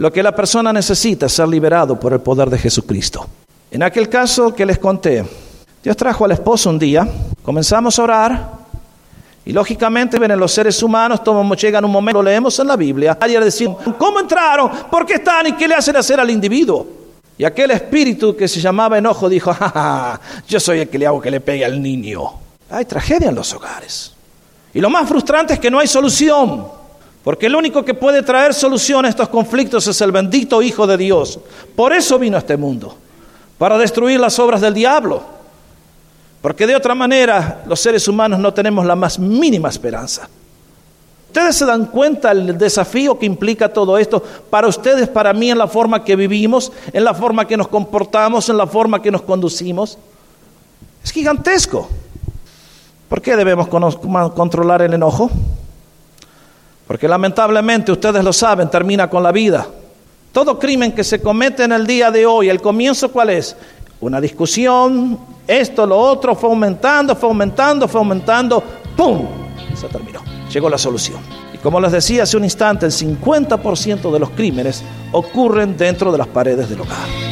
Lo que la persona necesita es ser liberado por el poder de Jesucristo. En aquel caso que les conté, Dios trajo al esposo un día, comenzamos a orar, y lógicamente ven los seres humanos, llegan un momento, lo leemos en la Biblia, y decimos, ¿cómo entraron? ¿Por qué están? ¿Y qué le hacen hacer al individuo? Y aquel espíritu que se llamaba enojo dijo, ¡ja, ja! Yo soy el que le hago que le pegue al niño. Hay tragedia en los hogares. Y lo más frustrante es que no hay solución. Porque el único que puede traer solución a estos conflictos es el bendito Hijo de Dios. Por eso vino a este mundo, para destruir las obras del diablo. Porque de otra manera los seres humanos no tenemos la más mínima esperanza. ¿Ustedes se dan cuenta del desafío que implica todo esto para ustedes, para mí, en la forma que vivimos, en la forma que nos comportamos, en la forma que nos conducimos? Es gigantesco. ¿Por qué debemos controlar el enojo? Porque lamentablemente, ustedes lo saben, termina con la vida. Todo crimen que se comete en el día de hoy, ¿el comienzo cuál es? Una discusión, esto, lo otro, fue aumentando, ¡pum! Se terminó. Llegó la solución. Y como les decía hace un instante, el 50% de los crímenes ocurren dentro de las paredes del hogar.